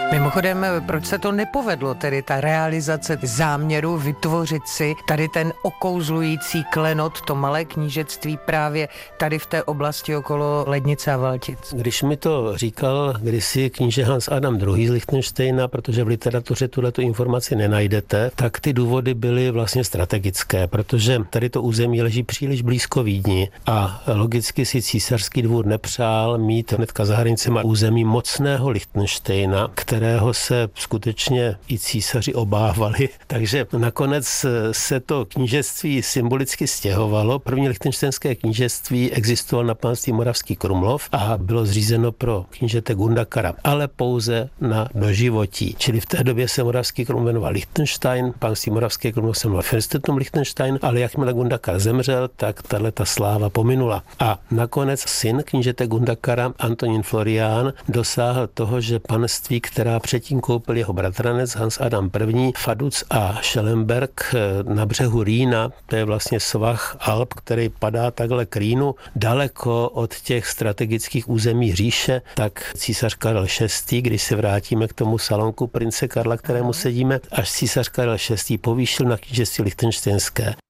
Mimochodem, proč se to nepovedlo, tedy ta realizace záměru vytvořit si tady ten okouzlující klenot, to malé knížectví právě tady v té oblasti okolo Lednice a Valtic? Když mi to říkal kdysi kníže Hans Adam II. Z Lichtenštejna, protože v literatuře tuhletu informaci nenajdete, tak ty důvody byly vlastně strategické, protože tady to území leží příliš blízko Vídni a logicky si císařský dvůr nepřál mít hnedka za hranicemi území mocného Lichtenštejna, kterého se skutečně i císaři obávali. Takže nakonec se to knížectví symbolicky stěhovalo. První lichtenštejnské knížectví existovalo na panství Moravský Krumlov a bylo zřízeno pro knížete Gundakara, ale pouze na doživotí. Čili v té době se Moravský Krumlov jmenoval Lichtenstein, panství Moravské Krumlov se jmenoval Fürstentum Lichtenstein, ale jakmile Gundakar zemřel, tak tato sláva pominula. A nakonec syn knížete Gundakara, Antonín Florián, dosáhl toho, že panství, která předtím koupil jeho bratranec Hans Adam I. Vaduz a Schellenberg na břehu Rýna, to je vlastně svah Alp, který padá takhle k Rýnu, daleko od těch strategických území říše, tak císař Karel VI., když se vrátíme k tomu salonku prince Karla, kterému sedíme, až císař Karel VI. Povýšil na knížectví lichtenštejnské.